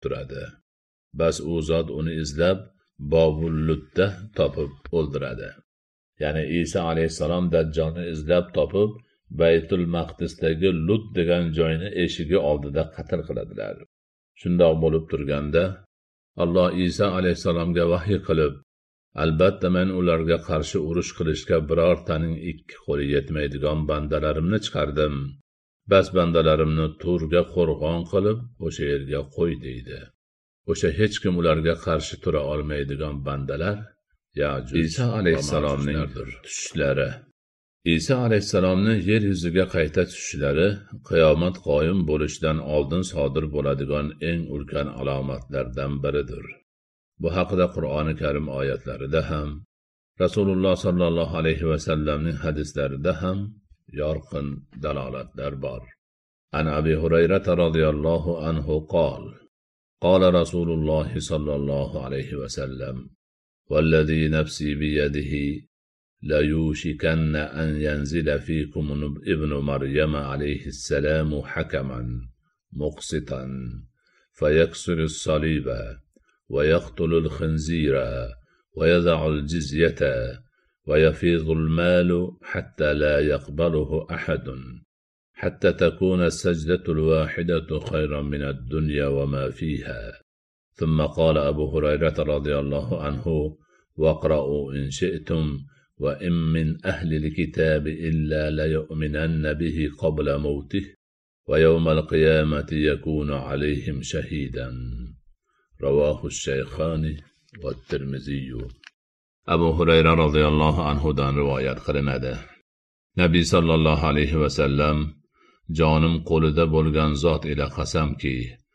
turadi. Bas u zot uni izlab Bobullutda topib o'ldiradi. Ya'ni Isa alayhissalom Dajjolni izlab topib Baytul Maqdisdagi Lut degan joyni eshigi oldida qatl qiladilar. Shundoq bo'lib turganda Alloh Isa alayhissalomga vahiy qilib, albatta men ularga qarshi urush qilishga birortaning ikki qo'li yetmaydigan bandalarimni chiqardim. Bas bandalarimni Turga qo'rg'on qilib, o'sha yerga qo'y deydi. O'sha hech kim ularga qarshi tura olmaydigan bandalar Isa alayhissalomning tushishlari. Isa alayhissalomni yer yuziga qayta tushishlari qiyomat qoyim bo'lishidan oldin sodir bo'ladigan eng ulkan alomatlardan biridir. Bu haqida Qur'oni Karim oyatlarida ham, Rasululloh sallallohu alayhi va sallamning hadislarida ham yorqin dalolatlar bor. An Abi Hurayra radhiyallohu anhu qol: قال رسول الله صلى الله عليه وسلم والذي نفسي بيده ليوشكن أن ينزل فيكم ابن مريم عليه السلام حكما مقسطا فيكسر الصليب ويقتل الخنزير ويضع الجزية ويفيض المال حتى لا يقبله أحد حتى تكون السجدة الواحدة خيرا من الدنيا وما فيها. ثم قال أبو هريرة رضي الله عنه: واقرأوا إن شئتم وإن من أهل الكتاب إلا ليؤمنن به قبل موته ويوم القيامة يكون عليهم شهيدا. رواه الشيخان والترمذي. أبو هريرة رضي الله عنه دان روايات qilinadi. Nabiy sallallohu alayhi va sallam: jonim qo'lida bo'lgan zot ila qasamki,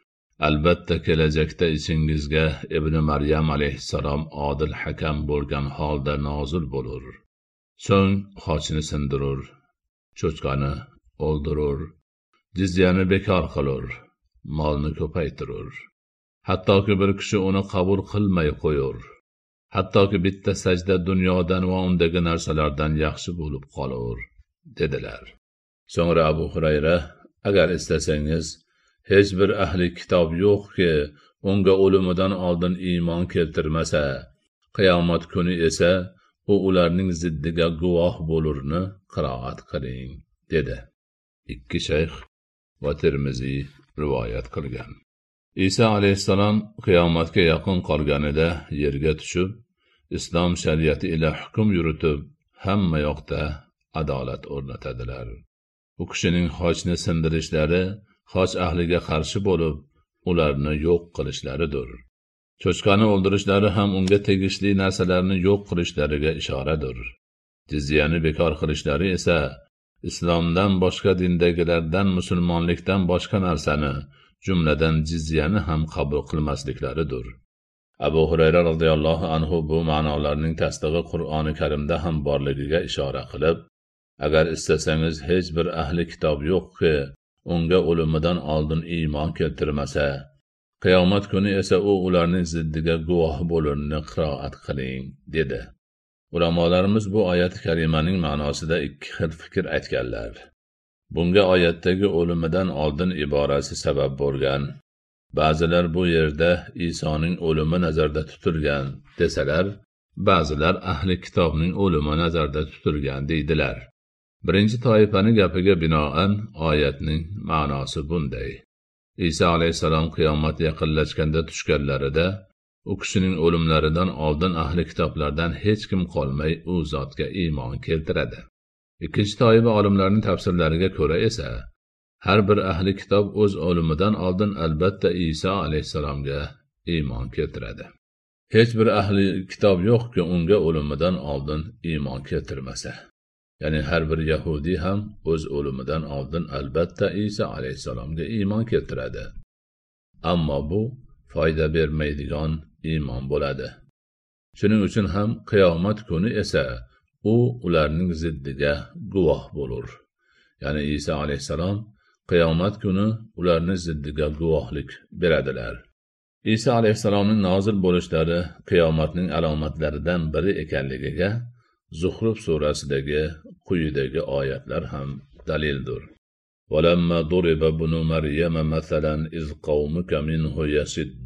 albatta kelajakda ichingizga Ibn Maryam alayhissalom odil hakam bo'lgan holda nozil bo'lur. So'ng xochni sindirur, cho'chqani o'ldirur, jizyani bekor qilur, molni ko'paytirur. Hattoki bir kishi uni qabul qilmay qo'yur. Hattoki bitta sajda dunyodan va undagi narsalardan yaxshi bo'lib qolur, dedilar. So'ngra Abu Hurayra: agar istasangiz, hech bir ahli kitob yo'qki, unga o'limidan oldin iymon keltirmasa, qiyomat kuni esa u ularning ziddiga guvoh bo'lurni qiroat qiling, dedi. Ikki shayx va Tirmiziy rivoyat qilgan. Isa alayhissalom qiyomatga yaqin qolganida yerga tushib, islom shariati ila hukm yuritib, hamma yoqda adolat o'rnatadilar. U kishining xochni sindirishlari xoch ahliga qarshi bo'lib, ularni yo'q qilishlaridir. Cho'chqani o'ldirishlari ham unga tegishli narsalarni yo'q qilishlariga ishoradir. Jizyani bekor qilishlari esa islomdan boshqa dindagilardan musulmonlikdan boshqa narsani, jumladan jizyani ham qabul qilmasliklaridir. Abu Hurayra radhiyallohu anhu bu ma'nolarning tasdig'i Qur'oni Karimda ham borligiga ishora qilib, agar istasangiz hech bir ahli kitob yo'qki, unga o'limidan oldin iymon keltirmasa, qiyomat kuni esa u ularning ziddiga guvoh bo'lurni qiroat qiling, dedi. Ulamolarimiz bu oyat karimaning ma'nosida ikki xil fikr aytganlar. Bunga oyatdagi o'limidan oldin iborasi sabab bo'lgan. Ba'zilar bu yerda Isoning o'limi nazarda tutilgan desalar, ba'zilar ahli kitobning o'limi nazarda tutilgan deydilar. Birinchi toifaning gapiga binoan oyatning ma'nosi bunday. Isa alayhissalom qiyomat yaqinlashganda tushganlarida u kishining o'limlaridan oldin ahli kitoblardan hech kim qolmay u zotga iymon keltiradi. Ikkinchi toifa olimlarning tafsirlariga ko'ra esa har bir ahli kitob o'z o'limidan oldin albatta Isa alayhissalomga iymon keltiradi. Hech bir ahli kitob yo'qki unga o'limidan oldin iymon keltirmasa. Ya'ni har bir Yahudi ham o'z o'limidan oldin albatta Isa alayhissalomga iymon keltiradi. Ammo bu foyda bermaydigan iymon bo'ladi. Shuning uchun ham qiyomat kuni esa u ularning ziddiga guvoh bo'lur. Ya'ni Isa alayhissalom qiyomat kuni ularning ziddiga guvohlik beradilar. Isa alayhissalomning nozil bo'lishlari qiyomatning alomatlaridan biri ekanligiga Zuhruf surasidagi quyidagi oyatlar ham dalildir. ولما ضرب ابن مريم مثلا إذ قومك منه